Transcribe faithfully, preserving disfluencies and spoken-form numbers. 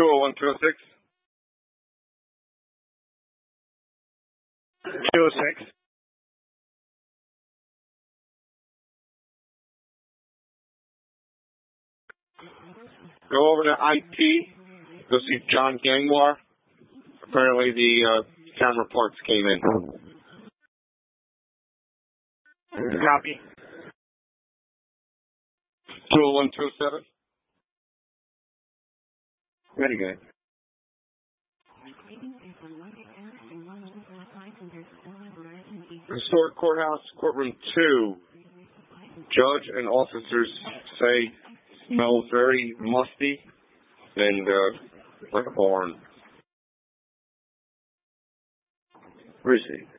oh one, two oh six. two oh six. Go over to I T. Go see John Gangwar. Apparently the uh, town reports came in. Copy. two oh one, two oh seven. Very good. Historic Courthouse, courtroom two. Judge and officers say smells very musty and uh, like a barn. Where is he?